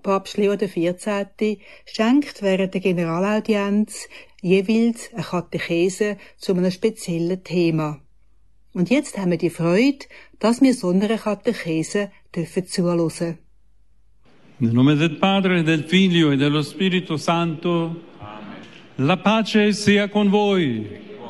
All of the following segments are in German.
Papst Leo XIV. Schenkt während der Generalaudienz jeweils eine Katechese zu einem speziellen Thema. Und jetzt haben wir die Freude, dass wir so einer Katechese zuhören dürfen. Nel nome del Padre, del Figlio e dello Spirito Santo. Amen. La pace sia con voi.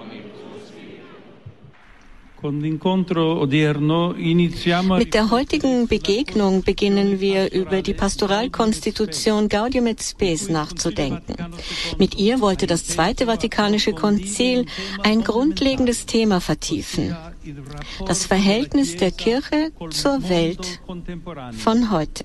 Mit der heutigen Begegnung beginnen wir über die Pastoralkonstitution Gaudium et Spes nachzudenken. Mit ihr wollte das Zweite Vatikanische Konzil ein grundlegendes Thema vertiefen: das Verhältnis der Kirche zur Welt von heute.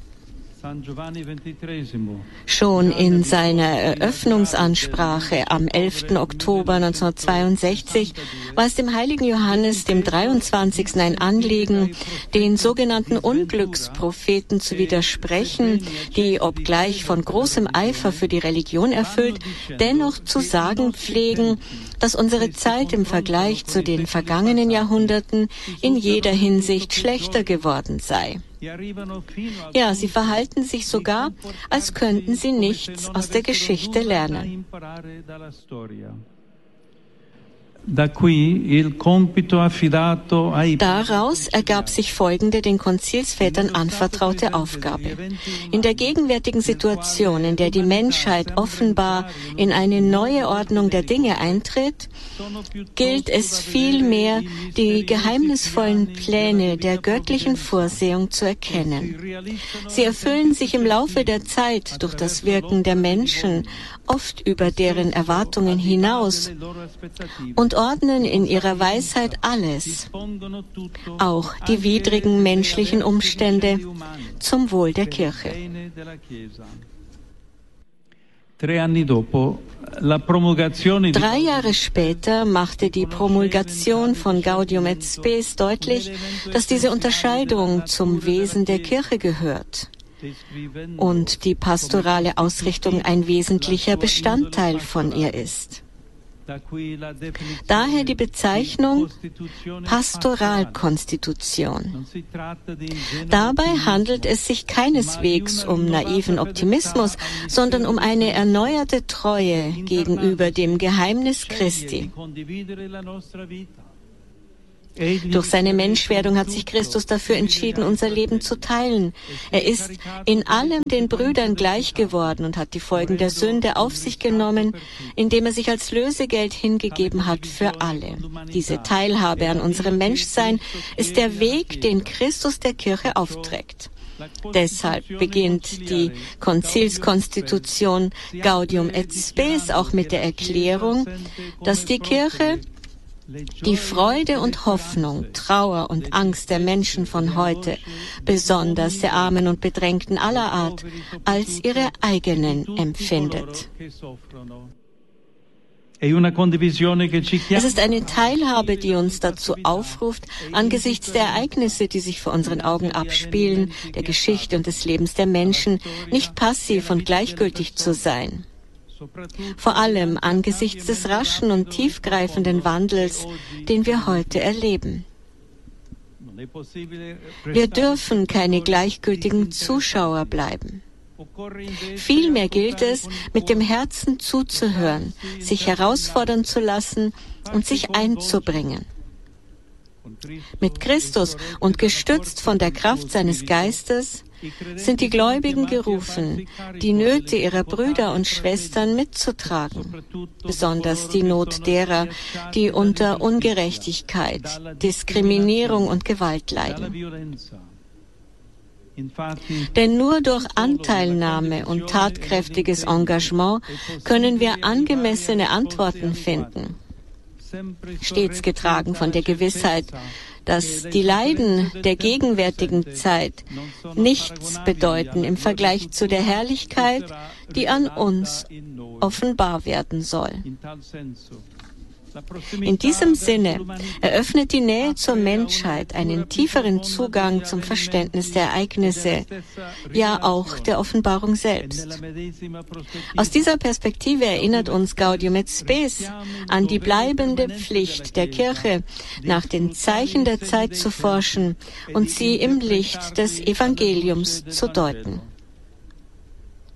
Schon in seiner Eröffnungsansprache am 11. Oktober 1962 war es dem heiligen Johannes, dem 23. ein Anliegen, den sogenannten Unglückspropheten zu widersprechen, die, obgleich von großem Eifer für die Religion erfüllt, dennoch zu sagen pflegen, dass unsere Zeit im Vergleich zu den vergangenen Jahrhunderten in jeder Hinsicht schlechter geworden sei. Ja, sie verhalten sich sogar, als könnten sie nichts aus der Geschichte lernen. Daraus ergab sich folgende den Konzilsvätern anvertraute Aufgabe. In der gegenwärtigen Situation, in der die Menschheit offenbar in eine neue Ordnung der Dinge eintritt, gilt es vielmehr, die geheimnisvollen Pläne der göttlichen Vorsehung zu erkennen. Sie erfüllen sich im Laufe der Zeit durch das Wirken der Menschen, oft über deren Erwartungen hinaus, und ordnen in ihrer Weisheit alles, auch die widrigen menschlichen Umstände, zum Wohl der Kirche. 3 Jahre später machte die Promulgation von Gaudium et Spes deutlich, dass diese Unterscheidung zum Wesen der Kirche gehört und die pastorale Ausrichtung ein wesentlicher Bestandteil von ihr ist. Daher die Bezeichnung Pastoralkonstitution. Dabei handelt es sich keineswegs um naiven Optimismus, sondern um eine erneuerte Treue gegenüber dem Geheimnis Christi. Durch seine Menschwerdung hat sich Christus dafür entschieden, unser Leben zu teilen. Er ist in allem den Brüdern gleich geworden und hat die Folgen der Sünde auf sich genommen, indem er sich als Lösegeld hingegeben hat für alle. Diese Teilhabe an unserem Menschsein ist der Weg, den Christus der Kirche aufträgt. Deshalb beginnt die Konzilskonstitution Gaudium et Spes auch mit der Erklärung, dass die Kirche die Freude und Hoffnung, Trauer und Angst der Menschen von heute, besonders der Armen und Bedrängten aller Art, als ihre eigenen empfindet. Es ist eine Teilhabe, die uns dazu aufruft, angesichts der Ereignisse, die sich vor unseren Augen abspielen, der Geschichte und des Lebens der Menschen, nicht passiv und gleichgültig zu sein. Vor allem angesichts des raschen und tiefgreifenden Wandels, den wir heute erleben. Wir dürfen keine gleichgültigen Zuschauer bleiben. Vielmehr gilt es, mit dem Herzen zuzuhören, sich herausfordern zu lassen und sich einzubringen. Mit Christus und gestützt von der Kraft seines Geistes sind die Gläubigen gerufen, die Nöte ihrer Brüder und Schwestern mitzutragen, besonders die Not derer, die unter Ungerechtigkeit, Diskriminierung und Gewalt leiden. Denn nur durch Anteilnahme und tatkräftiges Engagement können wir angemessene Antworten finden, stets getragen von der Gewissheit, dass die Leiden der gegenwärtigen Zeit nichts bedeuten im Vergleich zu der Herrlichkeit, die an uns offenbar werden soll. In diesem Sinne eröffnet die Nähe zur Menschheit einen tieferen Zugang zum Verständnis der Ereignisse, ja auch der Offenbarung selbst. Aus dieser Perspektive erinnert uns Gaudium et Spes an die bleibende Pflicht der Kirche, nach den Zeichen der Zeit zu forschen und sie im Licht des Evangeliums zu deuten.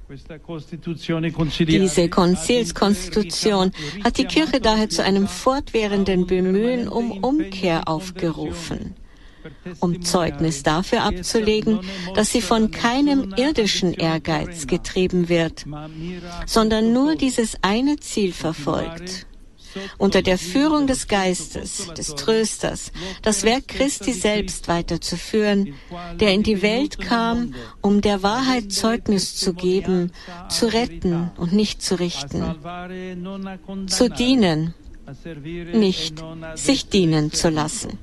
Diese Konzilskonstitution hat die Kirche daher zu einem fortwährenden Bemühen um Umkehr aufgerufen, um Zeugnis dafür abzulegen, dass sie von keinem irdischen Ehrgeiz getrieben wird, sondern nur dieses eine Ziel verfolgt: unter der Führung des Geistes, des Trösters, das Werk Christi selbst weiterzuführen, der in die Welt kam, um der Wahrheit Zeugnis zu geben, zu retten und nicht zu richten, zu dienen, nicht sich dienen zu lassen.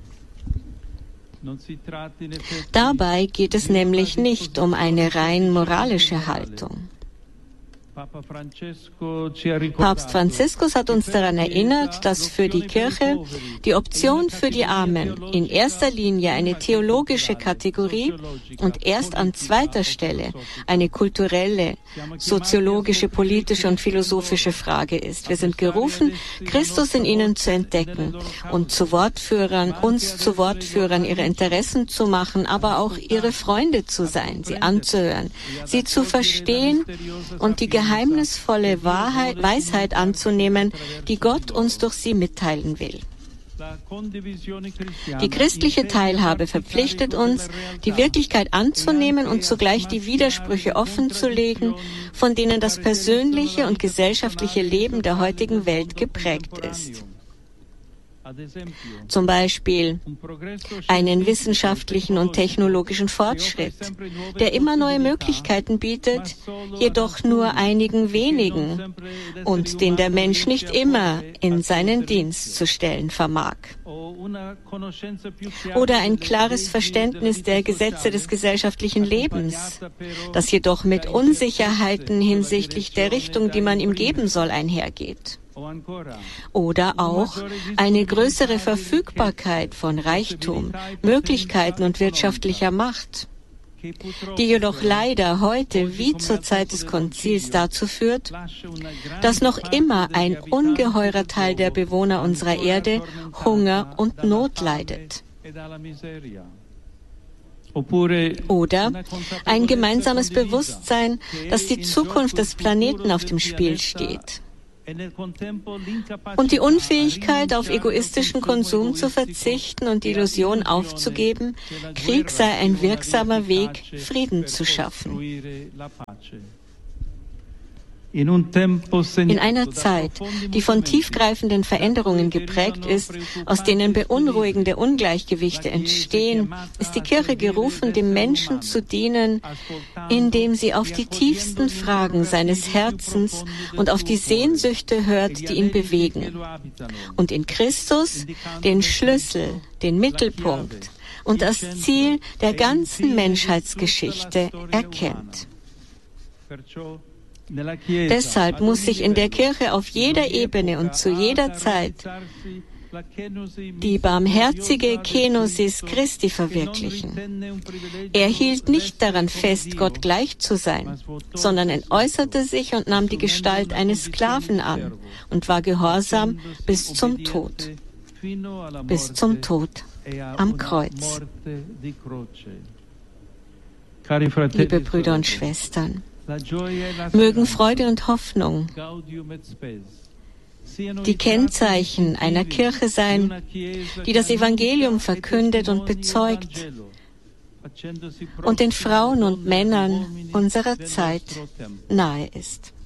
Dabei geht es nämlich nicht um eine rein moralische Haltung. Papst Franziskus hat uns daran erinnert, dass für die Kirche die Option für die Armen in erster Linie eine theologische Kategorie und erst an zweiter Stelle eine kulturelle, soziologische, politische und philosophische Frage ist. Wir sind gerufen, Christus in ihnen zu entdecken und uns zu Wortführern ihre Interessen zu machen, aber auch ihre Freunde zu sein, sie anzuhören, sie zu verstehen und die geheimnisvolle Weisheit anzunehmen, die Gott uns durch sie mitteilen will. Die christliche Teilhabe verpflichtet uns, die Wirklichkeit anzunehmen und zugleich die Widersprüche offenzulegen, von denen das persönliche und gesellschaftliche Leben der heutigen Welt geprägt ist. Zum Beispiel einen wissenschaftlichen und technologischen Fortschritt, der immer neue Möglichkeiten bietet, jedoch nur einigen wenigen und den der Mensch nicht immer in seinen Dienst zu stellen vermag. Oder ein klares Verständnis der Gesetze des gesellschaftlichen Lebens, das jedoch mit Unsicherheiten hinsichtlich der Richtung, die man ihm geben soll, einhergeht. Oder auch eine größere Verfügbarkeit von Reichtum, Möglichkeiten und wirtschaftlicher Macht, die jedoch leider heute wie zur Zeit des Konzils dazu führt, dass noch immer ein ungeheurer Teil der Bewohner unserer Erde Hunger und Not leidet. Oder ein gemeinsames Bewusstsein, dass die Zukunft des Planeten auf dem Spiel steht. Und die Unfähigkeit, auf egoistischen Konsum zu verzichten und die Illusion aufzugeben, Krieg sei ein wirksamer Weg, Frieden zu schaffen. In einer Zeit, die von tiefgreifenden Veränderungen geprägt ist, aus denen beunruhigende Ungleichgewichte entstehen, ist die Kirche gerufen, dem Menschen zu dienen, indem sie auf die tiefsten Fragen seines Herzens und auf die Sehnsüchte hört, die ihn bewegen, und in Christus den Schlüssel, den Mittelpunkt und das Ziel der ganzen Menschheitsgeschichte erkennt. Deshalb muss sich in der Kirche auf jeder Ebene und zu jeder Zeit die barmherzige Kenosis Christi verwirklichen. Er hielt nicht daran fest, Gott gleich zu sein, sondern entäußerte sich und nahm die Gestalt eines Sklaven an und war gehorsam bis zum Tod am Kreuz. Liebe Brüder und Schwestern, mögen Freude und Hoffnung die Kennzeichen einer Kirche sein, die das Evangelium verkündet und bezeugt und den Frauen und Männern unserer Zeit nahe ist.